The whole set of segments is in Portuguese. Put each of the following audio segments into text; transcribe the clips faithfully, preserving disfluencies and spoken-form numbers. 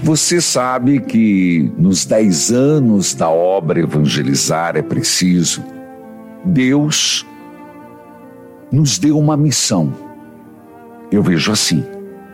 Você sabe que nos dez anos da obra Evangelizar é Preciso, Deus nos deu uma missão. Eu vejo assim,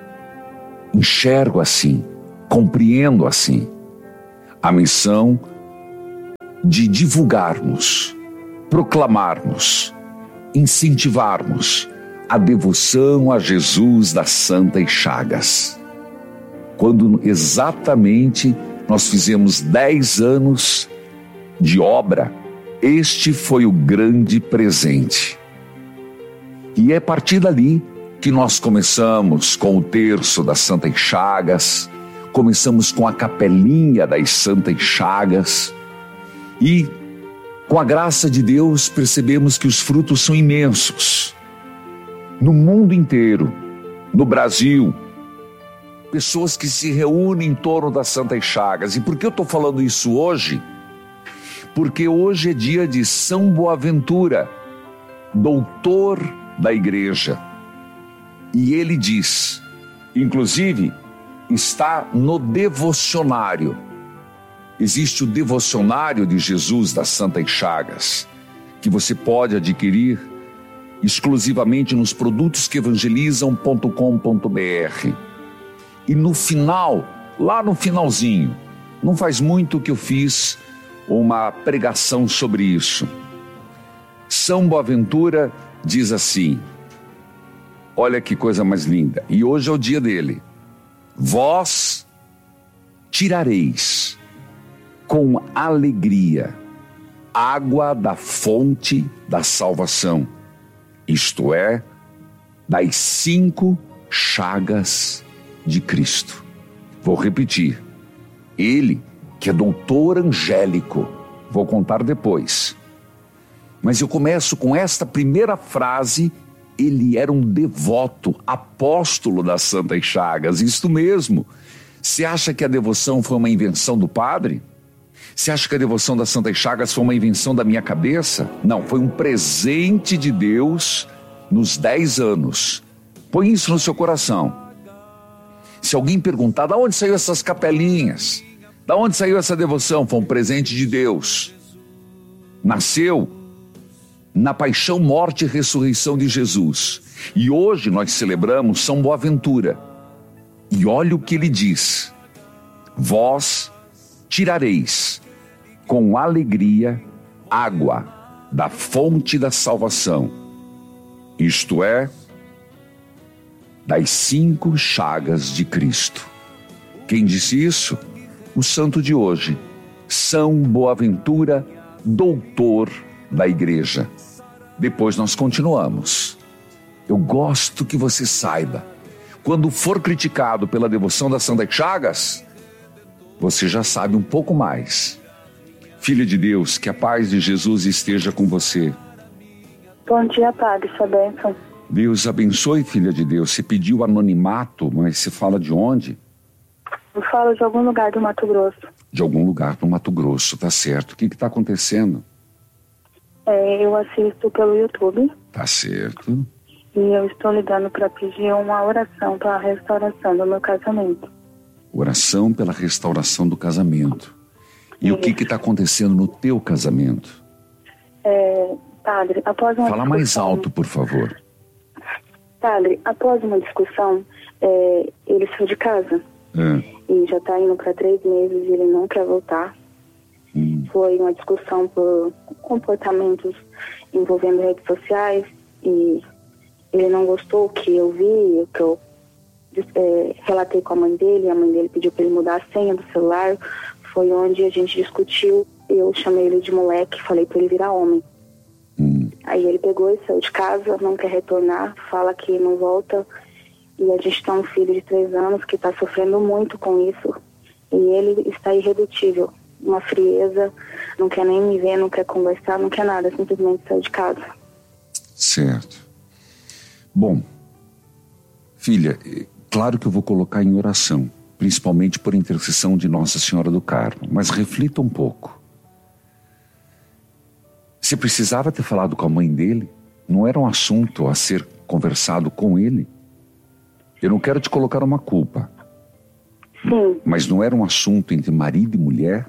enxergo assim, compreendo assim. A missão de divulgarmos, proclamarmos, incentivarmos a devoção a Jesus das Santas Chagas. Quando exatamente nós fizemos dez anos de obra, este foi o grande presente. E é a partir dali que nós começamos com o terço das Santas Chagas, começamos com a capelinha das Santas Chagas e, com a graça de Deus, percebemos que os frutos são imensos. No mundo inteiro, no Brasil, pessoas que se reúnem em torno das Santas Chagas. E por que eu estou falando isso hoje? Porque hoje é dia de São Boaventura, doutor da igreja. E ele diz, inclusive, está no devocionário. Existe o devocionário de Jesus das Santas Chagas, que você pode adquirir exclusivamente nos produtos que evangelizam ponto com ponto br. E no final, lá no finalzinho, não faz muito que eu fiz uma pregação sobre isso. São Boaventura diz assim, olha que coisa mais linda, e hoje é o dia dele. Vós tirareis com alegria água da fonte da salvação, isto é, das cinco chagas de Cristo. Vou repetir, ele que é doutor angélico, vou contar depois, mas eu começo com esta primeira frase. Ele era um devoto, apóstolo das Santas Chagas, isto mesmo. Você acha que a devoção foi uma invenção do padre? Você acha que a devoção das Santas Chagas foi uma invenção da minha cabeça? Não, foi um presente de Deus nos dez anos. Põe isso no seu coração. Se alguém perguntar, da onde saiu essas capelinhas? Da onde saiu essa devoção? Foi um presente de Deus. Nasceu na paixão, morte e ressurreição de Jesus. E hoje nós celebramos São Boaventura. E olha o que ele diz. Vós tirareis com alegria água da fonte da salvação, isto é, das cinco chagas de Cristo. Quem disse isso? O santo de hoje, São Boaventura, doutor da igreja. Depois nós continuamos. Eu gosto que você saiba, quando for criticado pela devoção das Santas Chagas, você já sabe um pouco mais. Filha de Deus, que a paz de Jesus esteja com você. Bom dia, padre, sua bênção. Deus abençoe, filha de Deus. Você pediu anonimato, mas você fala de onde? Eu falo de algum lugar do Mato Grosso. De algum lugar do Mato Grosso, tá certo. O que está acontecendo? É, eu assisto pelo YouTube. Tá certo. E eu estou ligando para pedir uma oração para a restauração do meu casamento. Oração pela restauração do casamento. E Isso. O que está acontecendo no teu casamento? É, padre, após uma Fala discussão... mais alto, por favor. Padre, após uma discussão, é, ele saiu de casa. É. E já está indo para três meses e ele não quer voltar. Hum. Foi uma discussão por comportamentos envolvendo redes sociais e ele não gostou o que eu vi, o que eu é, relatei com a mãe dele. A mãe dele pediu para ele mudar a senha do celular. Foi onde a gente discutiu. Eu chamei ele de moleque, falei para ele virar homem. Hum. Aí ele pegou e saiu de casa, não quer retornar, fala que não volta. E a gente tem um filho de três anos que está sofrendo muito com isso. E ele está irredutível, uma frieza, não quer nem me ver, não quer conversar, não quer nada, simplesmente saiu de casa. Certo. Bom, filha, claro que eu vou colocar em oração, principalmente por intercessão de Nossa Senhora do Carmo, mas reflita um pouco. Você precisava ter falado com a mãe dele? Não era um assunto a ser conversado com ele? Eu não quero te colocar uma culpa, Sim. Mas não era um assunto entre marido e mulher?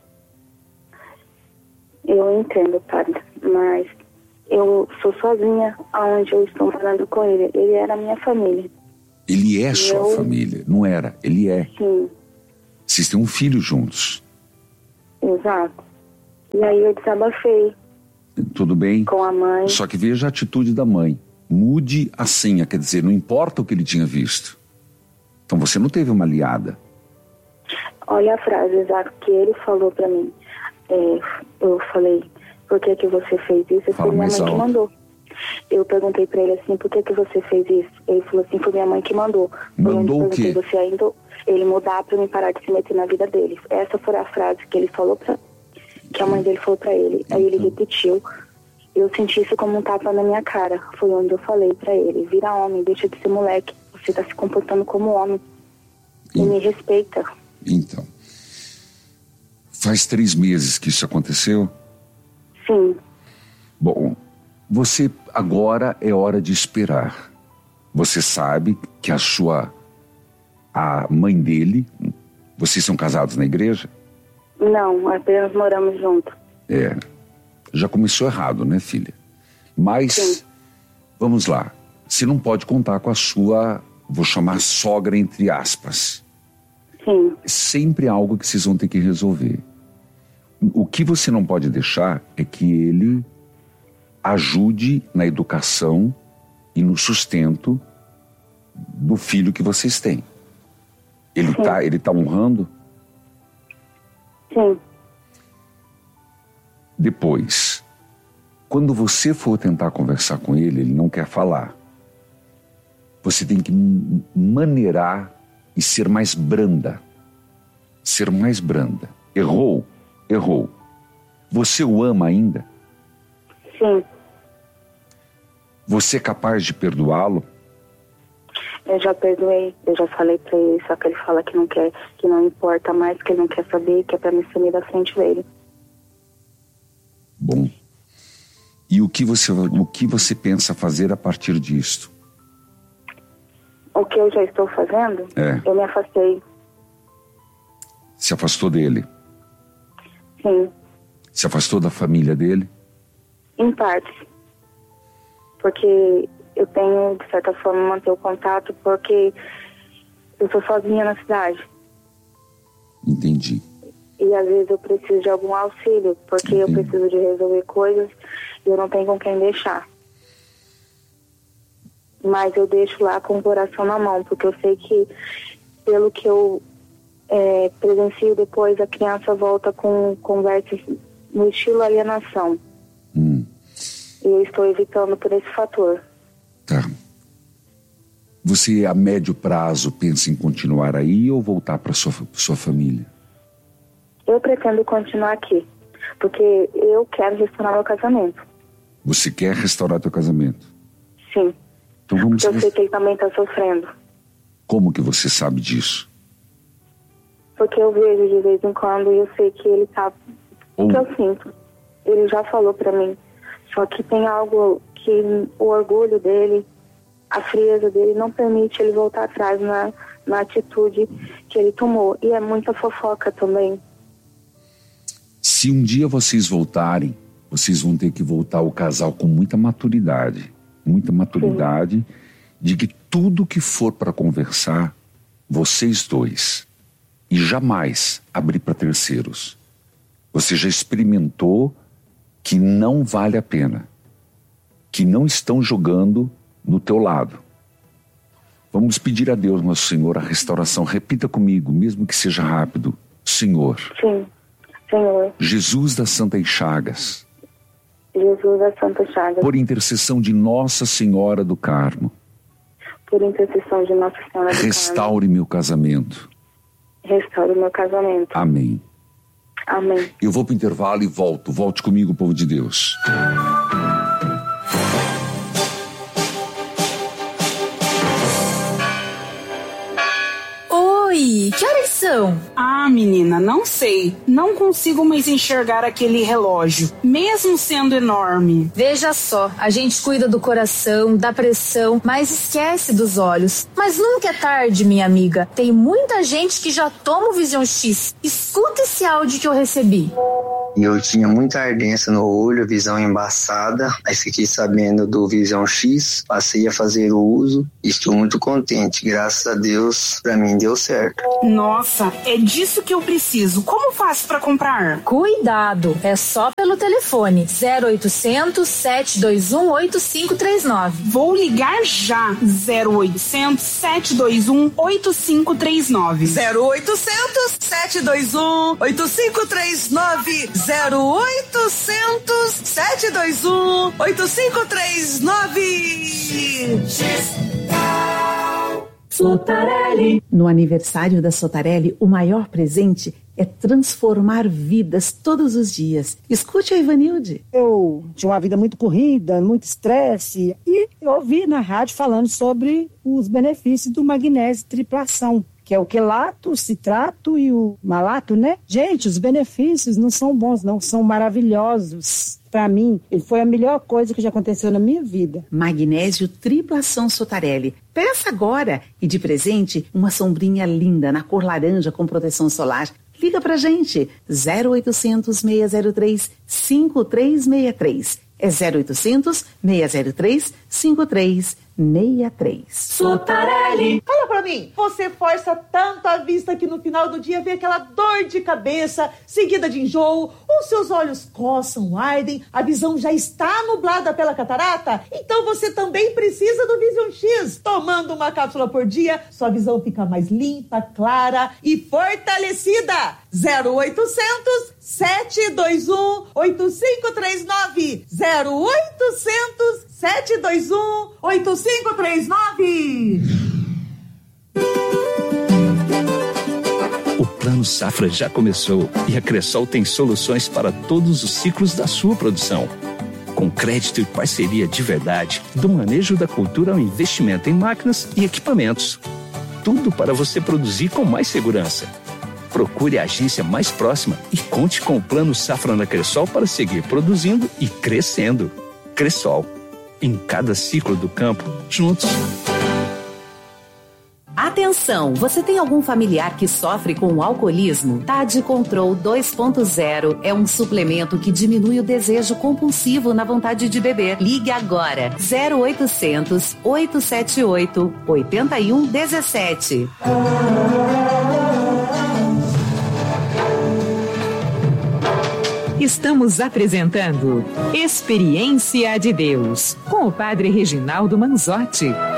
Eu entendo, padre, mas eu sou sozinha aonde eu estou morando com ele. Ele era minha família. Ele é sua eu... família, não era? Ele é. Sim. Vocês têm um filho juntos. Exato. E aí eu desabafei. Tudo bem? Com a mãe. Só que veja a atitude da mãe. Mude a senha, quer dizer, não importa o que ele tinha visto. Então você não teve uma aliada. Olha a frase exata que ele falou pra mim. É, eu falei, por que que você fez isso? Foi minha mãe que mandou. Eu perguntei pra ele assim, por que que você fez isso? Ele falou assim, foi minha mãe que mandou. Mandou o quê? Você ainda, ele mudar pra mim parar de se meter na vida dele. Essa foi a frase que ele falou pra que a mãe dele falou pra ele. Aí ele repetiu. Eu senti isso como um tapa na minha cara. Foi onde eu falei pra ele, vira homem, deixa de ser moleque. Você tá se comportando como homem. E me respeita. Então, faz três meses que isso aconteceu? Sim. Bom, você agora é hora de esperar. Você sabe que a sua, a mãe dele, vocês são casados na igreja? Não, apenas moramos juntos. É, já começou errado, né, filha? Mas, sim, vamos lá, você não pode contar com a sua, vou chamar sogra entre aspas. Sim. Sempre algo que vocês vão ter que resolver. O que você não pode deixar é que ele ajude na educação e no sustento do filho que vocês têm. Ele está ele tá honrando? Sim. Depois, quando você for tentar conversar com ele, ele não quer falar. Você tem que maneirar e ser mais branda. Ser mais branda. Errou? Errou. Você o ama ainda? Sim. Você é capaz de perdoá-lo? Eu já perdoei, eu já falei pra ele, só que ele fala que não quer, que não importa mais, que ele não quer saber, que é pra me sumir da frente dele. Bom. E o que você, o que você pensa fazer a partir disto? O que eu já estou fazendo? É. Eu me afastei. Se afastou dele? Sim. Se afastou da família dele? Em partes. Porque eu tenho, de certa forma, manter o contato, porque eu sou sozinha na cidade. Entendi. E às vezes eu preciso de algum auxílio, porque Entendi. Eu preciso de resolver coisas e eu não tenho com quem deixar. Mas eu deixo lá com o coração na mão, porque eu sei que, pelo que eu é, presencio depois, a criança volta com conversas no estilo alienação. Hum. E eu estou evitando por esse fator. Tá. Você, a médio prazo, pensa em continuar aí ou voltar para sua, sua família? Eu pretendo continuar aqui, porque eu quero restaurar meu casamento. Você quer restaurar teu casamento? Sim. Então vamos... Eu sei que ele também está sofrendo. Como que você sabe disso? Porque eu vejo de vez em quando e eu sei que ele tá... Ou... que eu sinto. Ele já falou pra mim. Só que tem algo que o orgulho dele, a frieza dele, não permite ele voltar atrás na, na atitude que ele tomou. E é muita fofoca também. Se um dia vocês voltarem, vocês vão ter que voltar o casal com muita maturidade. Muita maturidade. Sim. De que tudo que for para conversar, vocês dois, e jamais abrir para terceiros. Você já experimentou que não vale a pena, que não estão jogando no teu lado. Vamos pedir a Deus, nosso Senhor, a restauração. Repita comigo, mesmo que seja rápido. Senhor. Sim, Senhor. Jesus das Santas Chagas. Jesus das Santas Chagas. Por intercessão de Nossa Senhora do Carmo. Por intercessão de Nossa Senhora do Carmo. Restaure meu casamento. Restaure meu casamento. Amém. Amém. Eu vou para o intervalo e volto. Volte comigo, povo de Deus. Oi! Oi, que horas são? Ah, menina, não sei. Não consigo mais enxergar aquele relógio, mesmo sendo enorme. Veja só, a gente cuida do coração, da pressão, mas esquece dos olhos. Mas nunca é tarde, minha amiga. Tem muita gente que já toma o Vision X. Escuta esse áudio que eu recebi. E eu tinha muita ardência no olho, visão embaçada. Aí fiquei sabendo do Vision X, passei a fazer o uso e estou muito contente. Graças a Deus, pra mim deu certo. Nossa, é disso que eu preciso. Como faço pra comprar? Cuidado, é só pelo telefone zero oitocentos, sete dois um, oito cinco três nove. Vou ligar já. zero oitocentos, sete dois um, oito cinco três nove. zero oitocentos, sete dois um, oito cinco três nove. zero oitocentos, sete dois um, oito cinco três nove. Sotarelli. No aniversário da Sotarelli, o maior presente é transformar vidas todos os dias. Escute a Ivanilde. Eu tinha uma vida muito corrida, muito estresse, e eu ouvi na rádio falando sobre os benefícios do magnésio triplação, que é o quelato, citrato e o malato, né? Gente, os benefícios não são bons, não, são maravilhosos. Para mim, ele foi a melhor coisa que já aconteceu na minha vida. Magnésio Triplação Sotarelli. Peça agora! E de presente, uma sombrinha linda na cor laranja com proteção solar. Liga pra gente, zero oitocentos, seis zero três, cinco três seis três. É zero oitocentos, seis zero três, cinco três seis três. Sotarelli. Fala pra mim, você força tanto a vista que no final do dia vem aquela dor de cabeça, seguida de enjoo, os seus olhos coçam, ardem, a visão já está nublada pela catarata? Então você também precisa do Vision X. Tomando uma cápsula por dia, sua visão fica mais limpa, clara e fortalecida. zero oitocentos, sete dois um, oito cinco três nove. zero oitocentos, sete dois um, oito cinco três nove. O Plano Safra já começou e a Cressol tem soluções para todos os ciclos da sua produção. Com crédito e parceria de verdade, do manejo da cultura ao investimento em máquinas e equipamentos. Tudo para você produzir com mais segurança. Procure a agência mais próxima e conte com o Plano Safra na Cressol para seguir produzindo e crescendo. Cressol. Em cada ciclo do campo, juntos. Atenção, você tem algum familiar que sofre com o alcoolismo? Tade Control dois ponto zero é um suplemento que diminui o desejo compulsivo na vontade de beber. Ligue agora, zero oitocentos, oito sete oito, oito um um sete. Estamos apresentando Experiência de Deus, com o Padre Reginaldo Manzotti.